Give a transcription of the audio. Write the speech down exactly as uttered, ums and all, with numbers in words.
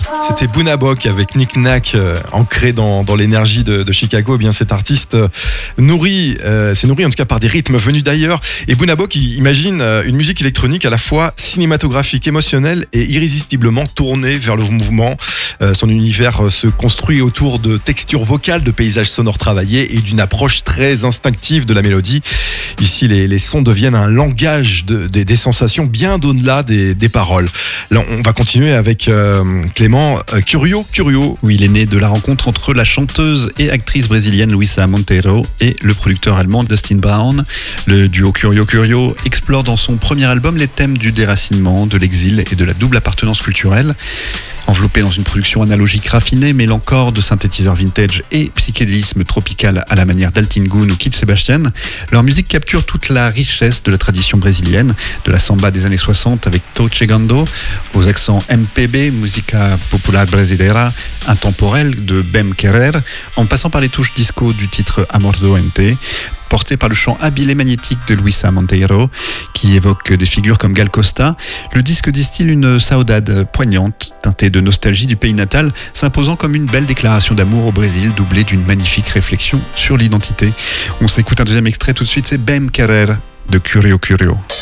C'était Bouna Bok avec Nick Nack, euh, ancré dans, dans l'énergie de, de Chicago. Eh bien, cet artiste euh, nourri, euh, c'est nourri en tout cas par des rythmes venus d'ailleurs. Et Bouna Bok, il imagine euh, une musique électronique à la fois cinématographique, émotionnelle et irrésistiblement tournée vers le mouvement. Euh, son univers euh, se construit autour de textures vocales, de paysages sonores travaillés et d'une approche très instinctive de la mélodie. Ici, les, les sons deviennent un langage de, des, des sensations bien au-delà des, des paroles. Là, on va continuer avec euh, Clément euh, Curio Curio. Oui, il est né de la rencontre entre la chanteuse et actrice brésilienne Luisa Monteiro et le producteur allemand Dustin Brown. Le duo Curio Curio explore dans son premier album les thèmes du déracinement, de l'exil et de la double appartenance culturelle. Enveloppé dans une production analogique raffinée, mêlant corps de synthétiseurs vintage et psychédélisme tropical à la manière d'Altin Gun ou Kid Sebastian, leur musique capture toute la richesse de la tradition brésilienne, de la samba des années soixante avec Tô Chegando, aux accents M P B, Música Popular Brasileira, intemporelle de Bem Querer, en passant par les touches disco du titre Amor Doente, porté par le chant habile et magnétique de Luisa Monteiro, qui évoque des figures comme Gal Costa. Le disque distille une saudade poignante, teintée de nostalgie du pays natal, s'imposant comme une belle déclaration d'amour au Brésil, doublée d'une magnifique réflexion sur l'identité. On s'écoute un deuxième extrait tout de suite, c'est Bem Querer de Curio Curio.